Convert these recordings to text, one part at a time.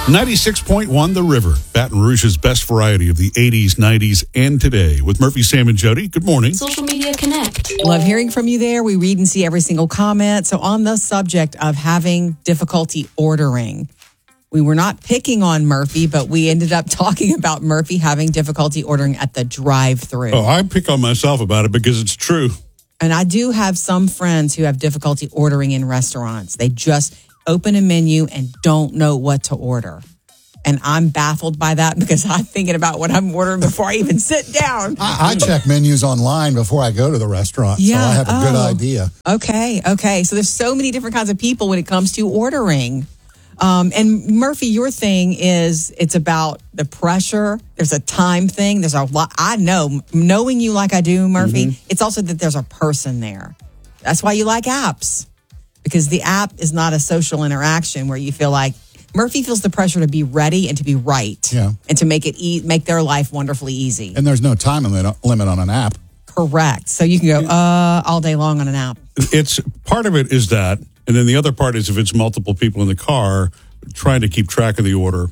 96.1 The River, Baton Rouge's best variety of the 80s, 90s, and today. With Murphy, Sam, and Jody. Good morning. Social Media Connect. Love hearing from you there. We read and see every single comment. So on the subject of having difficulty ordering, we were not picking on Murphy, but we ended up talking about Murphy having difficulty ordering at the drive-thru. Oh, I pick on myself about it because it's true. And I do have some friends who have difficulty ordering in restaurants. They just open a menu and don't know what to order. And I'm baffled by that because I'm thinking about what I'm ordering before I even sit down. I check menus online before I go to the restaurant, Yeah. so I have a good idea. Okay. So there's so many different kinds of people when it comes to ordering. And Murphy, your thing is it's about the pressure. There's a time thing. There's a lot. I know, knowing you like I do, Murphy, it's also that there's a person there. That's why you like apps, because the app is not a social interaction where you feel like Murphy feels the pressure to be ready and to be right, and to make it make their life wonderfully easy. And there's no time limit on an app. Correct. So you can go all day long on an app. It's part of it is that, and then the other part is if it's multiple people in the car trying to keep track of the order.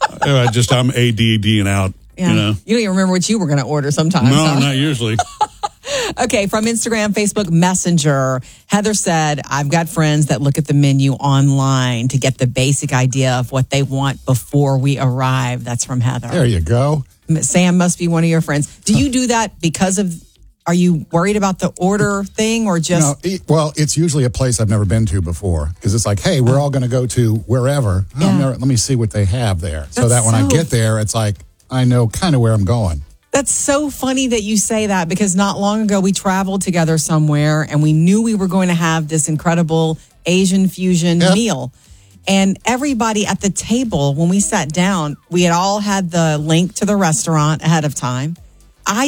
I'm ADD and out. Yeah. You don't even remember what you were going to order sometimes. No, not usually. Okay, from Instagram, Facebook Messenger, Heather said, I've got friends that look at the menu online to get the basic idea of what they want before we arrive. That's from Heather. There you go. Sam must be one of your friends. Do you do that because of, are you worried about the order thing or just? No, well, it's usually a place I've never been to before because it's like, hey, we're all going to go to wherever. Let me see what they have there. So that when I get there, it's like, I know kind of where I'm going. That's so funny that you say that because not long ago we traveled together somewhere and we knew we were going to have this incredible Asian fusion meal. And everybody at the table, when we sat down, we had all had the link to the restaurant ahead of time. I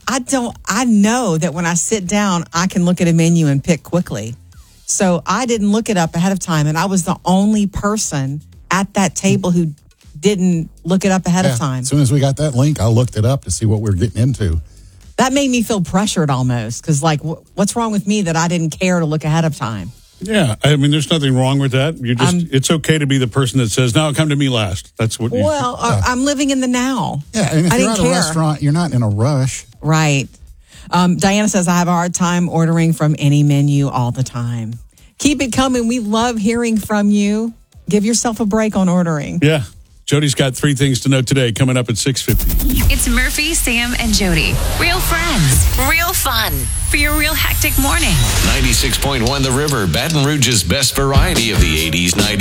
know that when I sit down, I can look at a menu and pick quickly. So I didn't look it up ahead of time. And I was the only person at that table who didn't look it up ahead of time. As soon as we got that link, I looked it up to see what we were getting into. That made me feel pressured almost because, like, what's wrong with me that I didn't care to look ahead of time? Yeah, I mean, there's nothing wrong with that. It's okay to be the person that says, "No, come to me last." That's what. I'm living in the now. Yeah, and if you're at a restaurant, you're not in a rush, right? Diana says, "I have a hard time ordering from any menu all the time." Keep it coming. We love hearing from you. Give yourself a break on ordering. Yeah. Jody's got 3 things to know today coming up at 6:50. It's Murphy, Sam, and Jody. Real friends, real fun for your real hectic morning. 96.1 The River, Baton Rouge's best variety of the 80s, 90s.